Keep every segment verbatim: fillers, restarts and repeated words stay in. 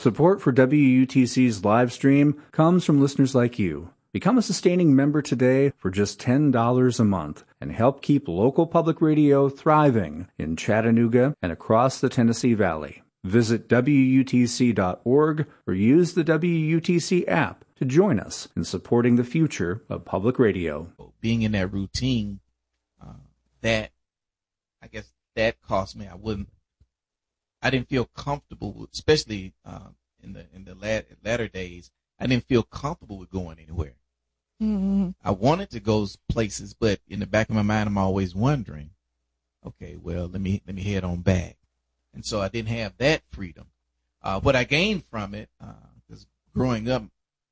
Support for W U T C's live stream comes from listeners like you. Become a sustaining member today for just ten dollars a month and help keep local public radio thriving in Chattanooga and across the Tennessee Valley. Visit W U T C dot org or use the W U T C app to join us in supporting the future of public radio. Being in that routine, uh, that, I guess that cost me. I wouldn't, I didn't feel comfortable, with, especially uh, in the in the lat, latter days, I didn't feel comfortable with going anywhere. Mm-hmm. I wanted to go places, but in the back of my mind, I'm always wondering, okay, well, let me let me head on back. And so I didn't have that freedom. Uh, what I gained from it, because uh, growing up,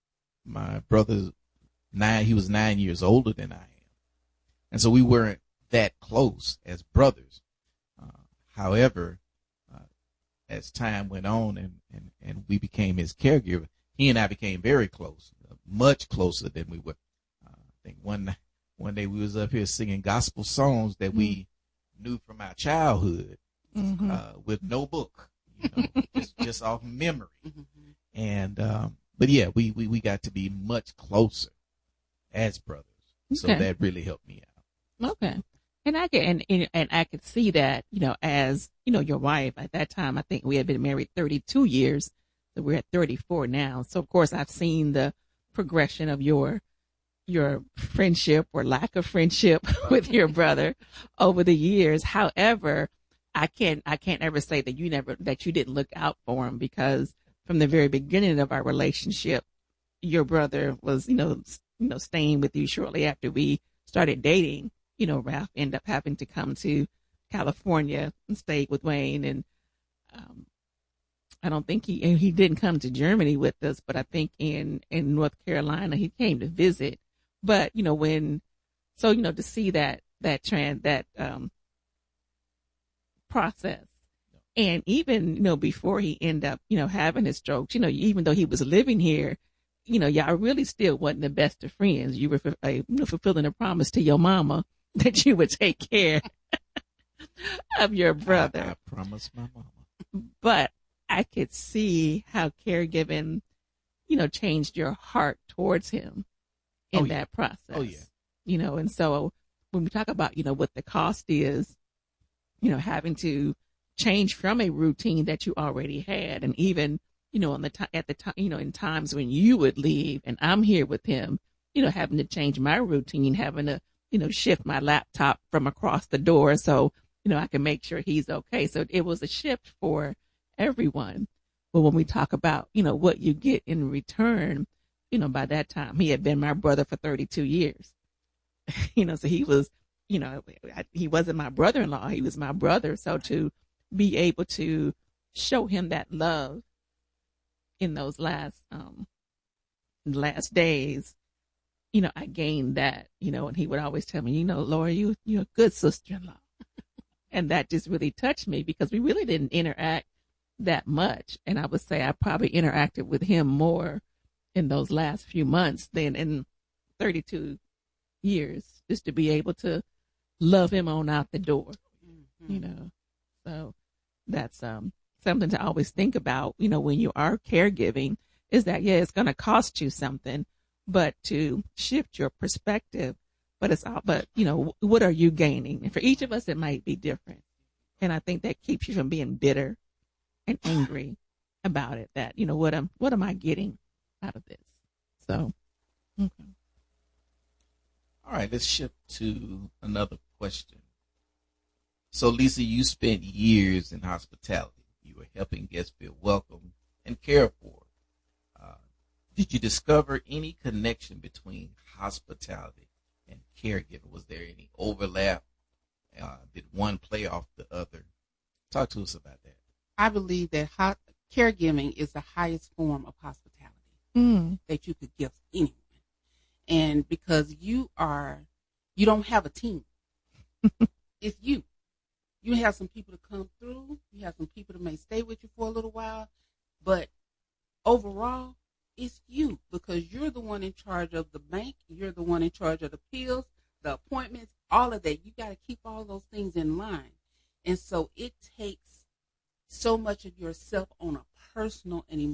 my brother, nine, he was nine years older than I am. And so we weren't that close as brothers. Uh, however, uh, as time went on and, and, and we became his caregiver, he and I became very close, uh, much closer than we were. Uh, I think one, one day we was up here singing gospel songs that mm-hmm. we knew from our childhood. Mm-hmm. Uh, with no book, you know, just, just off memory. And, um, but yeah, we, we, we got to be much closer as brothers. So Okay. that really helped me out. Okay. And I can, and, and, and I could see that, you know, as, you know, your wife at that time, I think we had been married thirty-two years. So we're at thirty-four now. So of course I've seen the progression of your, your friendship or lack of friendship with your brother over the years. However, I can't, I can't ever say that you never, that you didn't look out for him, because from the very beginning of our relationship, your brother was, you know, you know, staying with you shortly after we started dating. You know, Ralph ended up having to come to California and stay with Wayne. And, um, I don't think he, and he didn't come to Germany with us, but I think in, in North Carolina, he came to visit. But, you know, when, so, you know, to see that, that trend, that, um, process. And even, you know, before he ended up, you know, having his strokes, you know, even though he was living here, you know, y'all really still wasn't the best of friends. You were uh, you know, fulfilling a promise to your mama that you would take care of your brother. I, I promised my mama. But I could see how caregiving, you know, changed your heart towards him in oh, yeah. that process. Oh, yeah. You know, and so when we talk about, you know, what the cost is, you know, having to change from a routine that you already had. And even, you know, on the time, at the time, you know, in times when you would leave and I'm here with him, you know, having to change my routine, having to, you know, shift my laptop from across the door so, you know, I can make sure he's okay. So it was a shift for everyone. But when we talk about, you know, what you get in return, you know, by that time he had been my brother for thirty-two years, you know, so he was, you know, he wasn't my brother-in-law. He was my brother. So to be able to show him that love in those last, um, last days, you know, I gained that, you know, and he would always tell me, you know, Laura, you, you're a good sister-in-law. And that just really touched me because we really didn't interact that much. And I would say I probably interacted with him more in those last few months than in thirty-two years, just to be able to love him on out the door, mm-hmm. you know. So that's um something to always think about, you know, when you are caregiving, is that, yeah, it's going to cost you something, but to shift your perspective, but it's all, but, you know, what are you gaining? And for each of us, it might be different. And I think that keeps you from being bitter and angry about it, that, you know, what am, what am I getting out of this? So, okay. All right, let's shift to another question. So, Lisa, you spent years in hospitality. You were helping guests feel welcome and cared for. Uh, did you discover any connection between hospitality and caregiving? Was there any overlap? Uh, did one play off the other? Talk to us about that. I believe that ho- caregiving is the highest form of hospitality mm. that you could give anyone. And because you are, you don't have a team. It's you. You have some people to come through. You have some people that may stay with you for a little while. But overall, it's you, because you're the one in charge of the bank. You're the one in charge of the pills, the appointments, all of that. You got to keep all those things in line. And so it takes so much of yourself on a personal and